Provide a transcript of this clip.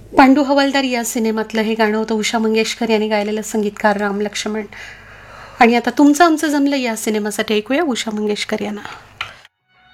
पांडू हवालदार या सिनेमातलं हे गाणं होतं उषा मंगेशकर यांनी गायलेलं, संगीतकार राम लक्ष्मण. आणि आता तुमचं आमचं जमलं या सिनेमासाठी ऐकूया उषा मंगेशकर यांना.